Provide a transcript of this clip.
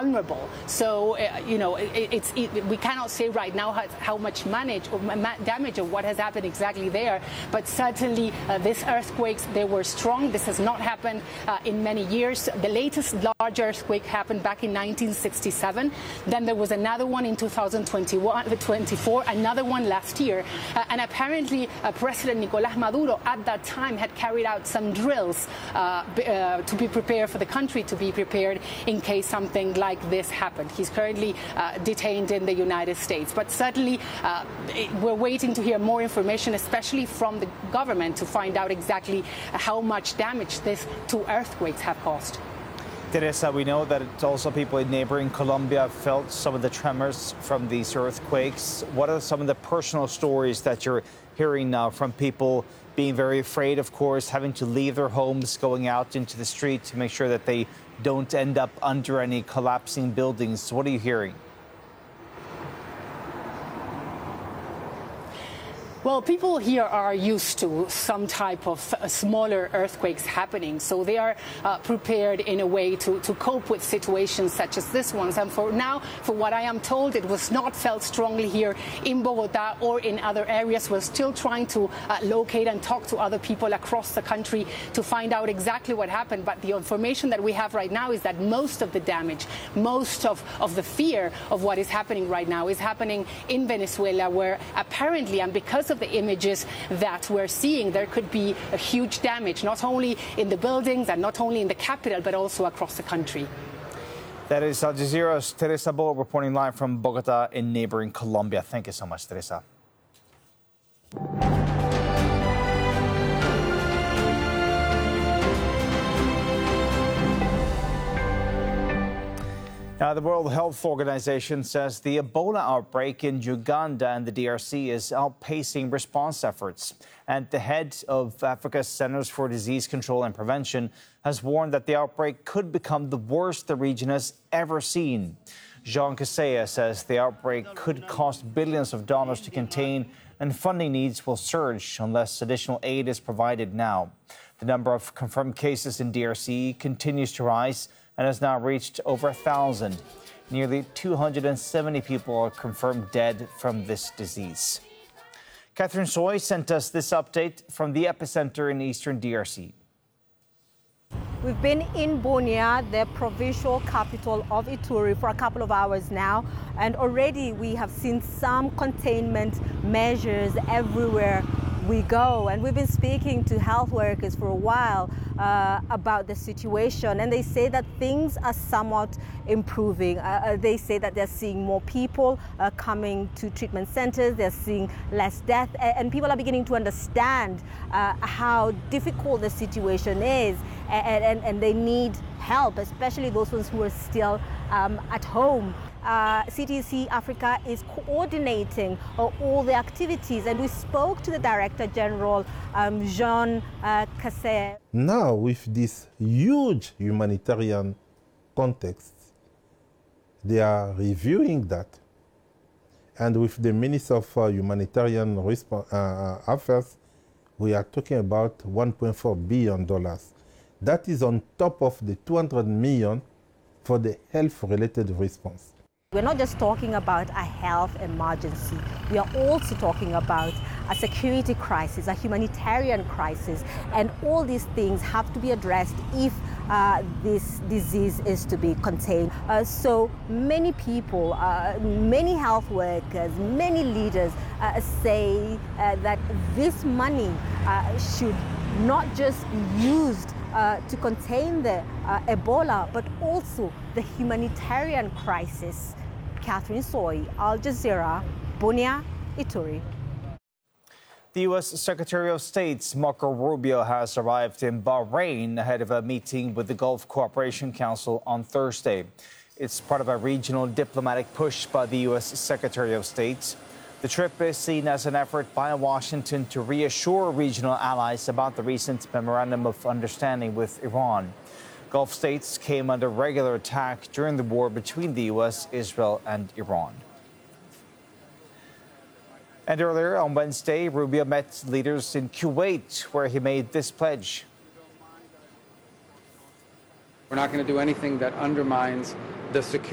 vulnerable. So, we cannot say right now how much damage or what has happened exactly there. But certainly these earthquakes, they were strong. This has not happened in many years. The latest large earthquake happened back in 1967. Then there was another one in 2024, another one last year. And apparently President Nicolás Maduro at that time had carried out some drills to be prepared for the country, to be prepared in case something like this happened. He's currently detained in the United States. But certainly we're waiting to hear more information, especially from the government, to find out exactly how much damage these two earthquakes have caused. Teresa, we know that it's also people in neighboring Colombia felt some of the tremors from these earthquakes. What are some of the personal stories that you're hearing now from people being very afraid, of course, having to leave their homes, going out into the street to make sure that they don't end up under any collapsing buildings? What are you hearing? Well, people here are used to some type of smaller earthquakes happening, so they are prepared in a way to cope with situations such as this one. And for now, for what I am told, it was not felt strongly here in Bogota or in other areas. We're still trying to locate and talk to other people across the country to find out exactly what happened. But the information that we have right now is that most of the damage, most of the fear of what is happening right now is happening in Venezuela, where apparently, and because of the images that we're seeing, there could be a huge damage, not only in the buildings and not only in the capital, but also across the country. That is Al Jazeera's Teresa Bo reporting live from Bogota in neighboring Colombia. Thank you so much, Teresa. Now, the World Health Organization says the Ebola outbreak in Uganda and the DRC is outpacing response efforts. And the head of Africa's Centers for Disease Control and Prevention has warned that the outbreak could become the worst the region has ever seen. Jean Kaseya says the outbreak could cost billions of dollars to contain, and funding needs will surge unless additional aid is provided now. The number of confirmed cases in DRC continues to rise and has now reached over 1,000. Nearly 270 people are confirmed dead from this disease. Catherine Soy sent us this update from the epicenter in eastern DRC. We've been in Bunia, the provincial capital of Ituri, for a couple of hours now, and already we have seen some containment measures everywhere we go. And we've been speaking to health workers for a while about the situation, and they say that things are somewhat improving. They say that they're seeing more people coming to treatment centers, they're seeing less death, and people are beginning to understand how difficult the situation is, and they need help, especially those ones who are still at home. CDC Africa is coordinating all the activities, and we spoke to the Director General, Jean Kaseya. Now, with this huge humanitarian context, they are reviewing that. And with the Minister of Humanitarian Affairs, we are talking about $1.4 billion. That is on top of the $200 million for the health-related response. We're not just talking about a health emergency. We are also talking about a security crisis, a humanitarian crisis, and all these things have to be addressed if this disease is to be contained. So many people, many health workers, many leaders say that this money should not just be used to contain the Ebola, but also the humanitarian crisis. Catherine Soy, Al Jazeera, Bunia, Ituri. The U.S. Secretary of State Marco Rubio has arrived in Bahrain ahead of a meeting with the Gulf Cooperation Council on Thursday. It's part of a regional diplomatic push by the U.S. Secretary of State. The trip is seen as an effort by Washington to reassure regional allies about the recent memorandum of understanding with Iran. Gulf states came under regular attack during the war between the U.S., Israel, and Iran. And earlier on Wednesday, Rubio met leaders in Kuwait, where he made this pledge. We're not going to do anything that undermines the security.